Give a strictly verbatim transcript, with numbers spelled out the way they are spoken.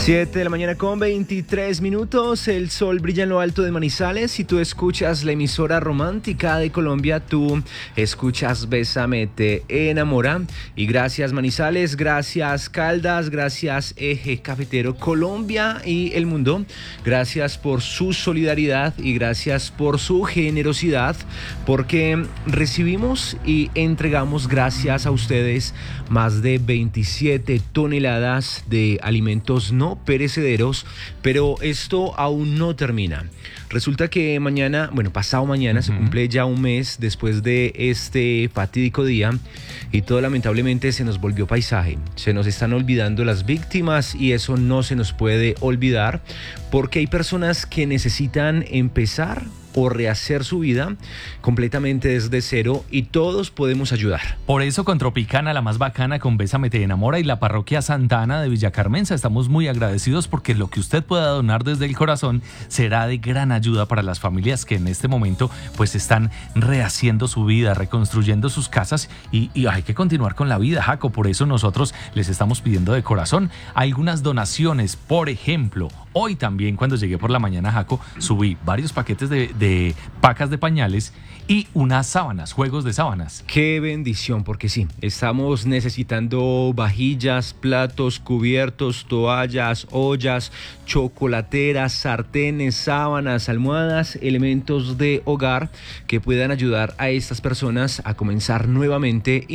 siete de la mañana con veintitrés minutos, el sol brilla en lo alto de Manizales y tú escuchas la emisora romántica de Colombia, tú escuchas Bésame te enamora. Y gracias Manizales, gracias Caldas, gracias Eje Cafetero Colombia y el mundo, gracias por su solidaridad y gracias por su generosidad, porque recibimos y entregamos gracias a ustedes más de veintisiete toneladas de alimentos no perecederos, pero esto aún no termina. Resulta que mañana, bueno, pasado mañana, uh-huh. se cumple ya un mes después de este fatídico día y todo lamentablemente se nos volvió paisaje. Se nos están olvidando las víctimas y eso no se nos puede olvidar porque hay personas que necesitan empezar o rehacer su vida completamente desde cero y todos podemos ayudar. Por eso con Tropicana, la más bacana, con Bésame te enamora y la parroquia Santa Ana de Villa Carmenza estamos muy agradecidos porque lo que usted pueda donar desde el corazón será de gran ayuda para las familias que en este momento pues están rehaciendo su vida, reconstruyendo sus casas y, y hay que continuar con la vida, Jaco. Por eso nosotros les estamos pidiendo de corazón algunas donaciones. Por ejemplo, hoy también cuando llegué por la mañana, Jaco, subí varios paquetes de, de de pacas de pañales y unas sábanas, juegos de sábanas. ¡Qué bendición! Porque sí, estamos necesitando vajillas, platos, cubiertos, toallas, ollas, chocolateras, sartenes, sábanas, almohadas, elementos de hogar que puedan ayudar a estas personas a comenzar nuevamente